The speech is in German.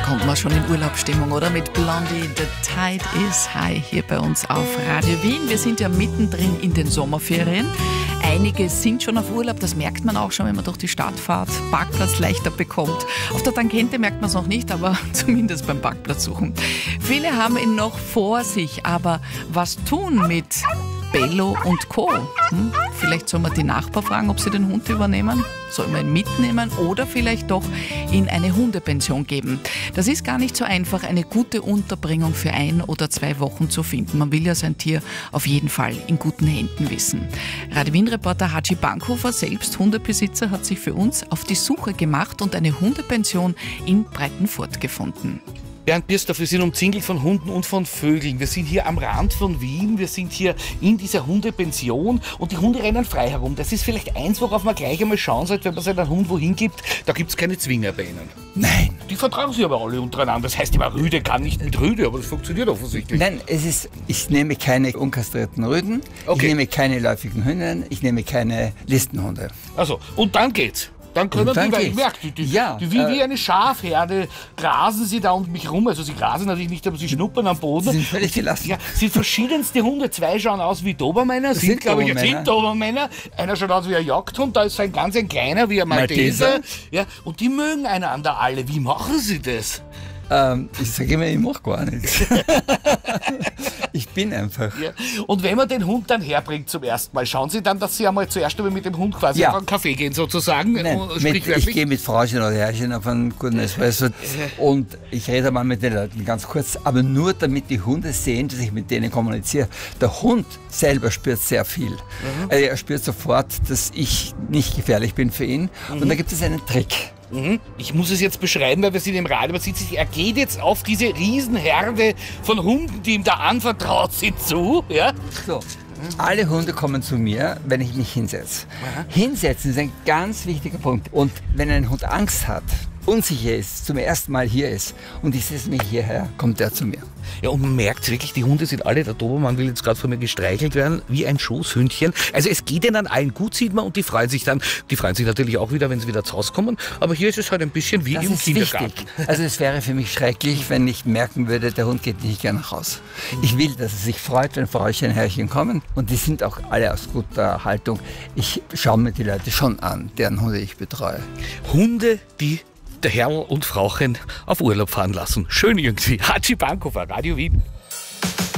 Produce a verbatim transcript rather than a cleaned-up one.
kommt man schon in Urlaubsstimmung, oder? Mit Blondie, The Tide is High hier bei uns auf Radio Wien. Wir sind ja mittendrin in den Sommerferien. Einige sind schon auf Urlaub, das merkt man auch schon, wenn man durch die Stadt fährt, Parkplatz leichter bekommt. Auf der Tangente merkt man es noch nicht, aber zumindest beim Parkplatz suchen. Viele haben ihn noch vor sich, aber was tun mit Bello und Co.? Hm? Vielleicht soll man die Nachbarn fragen, ob sie den Hund übernehmen? Soll man ihn mitnehmen oder vielleicht doch in eine Hundepension geben? Das ist gar nicht so einfach, eine gute Unterbringung für ein oder zwei Wochen zu finden. Man will ja sein Tier auf jeden Fall in guten Händen wissen. Radio Wien-Reporter Haji Bankhofer, selbst Hundebesitzer, hat sich für uns auf die Suche gemacht und eine Hundepension in Breitenfurt gefunden. Bernd Birsdorf, wir sind umzingelt von Hunden und von Vögeln. Wir sind hier am Rand von Wien, wir sind hier in dieser Hundepension und die Hunde rennen frei herum. Das ist vielleicht eins, worauf man gleich einmal schauen sollte, wenn man seinen Hund wohin gibt. Da gibt es keine Zwinger bei ihnen. Nein. Die vertragen sich aber alle untereinander. Das heißt immer, Rüde kann nicht mit Rüde, aber das funktioniert offensichtlich. Nein, es ist, ich nehme keine unkastrierten Rüden, Okay. ich nehme keine läufigen Hündinnen, ich nehme keine Listenhunde. Also, und dann geht's. Dann können Und dann die, weil ich geht's. merke, die, die, Ja, die, wie, äh, wie eine Schafherde grasen sie da um mich rum. Also sie grasen natürlich nicht, aber sie schnuppern am Boden. Sie sind völlig gelassen. Ja, sind verschiedenste Hunde. Zwei schauen aus wie Dobermänner, sind, sind glaube ich, Dobermänner. sind Dobermänner. Einer schaut aus wie ein Jagdhund, da ist so ein ganz ein kleiner, wie ein Malteser. Malteser. Ja, und die mögen einander alle. Wie machen sie das? Ähm, ich sage immer, ich mache gar nichts. Ich bin einfach. Ja. Und wenn man den Hund dann herbringt zum ersten Mal, schauen Sie dann, dass Sie einmal zuerst einmal mit dem Hund quasi Ja. auf einen Kaffee gehen, sozusagen. Nein, und mit, ich sprichwörtlich. gehe mit Frauchen oder Herrchen auf einen guten Espresso und ich rede mal mit den Leuten ganz kurz, aber nur damit die Hunde sehen, dass ich mit denen kommuniziere. Der Hund selber spürt sehr viel. Mhm. Also er spürt sofort, dass ich nicht gefährlich bin für ihn Mhm. und da gibt es einen Trick. Mhm. Ich muss es jetzt beschreiben, weil wir sind im Radio. Man sieht sich, er geht jetzt auf diese Riesenherde von Hunden, die ihm da anvertraut sind, zu. Ja? So. Alle Hunde kommen zu mir, wenn ich mich hinsetze. Aha. Hinsetzen ist ein ganz wichtiger Punkt. Und wenn ein Hund Angst hat, unsicher ist, zum ersten Mal hier ist und ich setze mich hierher, kommt er zu mir. Ja, und man merkt wirklich, die Hunde sind alle, der Dobermann will jetzt gerade von mir gestreichelt werden, wie ein Schoßhündchen. Also es geht ihnen allen gut, sieht man, und die freuen sich dann. Die freuen sich natürlich auch wieder, wenn sie wieder zu Hause kommen. Aber hier ist es halt ein bisschen wie Das im ist Kindergarten. wichtig. Also es wäre für mich schrecklich, wenn ich merken würde, der Hund geht nicht gerne nach Hause. Ich will, dass er sich freut, wenn Frauchen und Herrchen kommen. Und die sind auch alle aus guter Haltung. Ich schaue mir die Leute schon an, deren Hunde ich betreue. Hunde, die der Herrl und Frauchen auf Urlaub fahren lassen. Schön irgendwie. Haji Bankhofer, Radio Wien.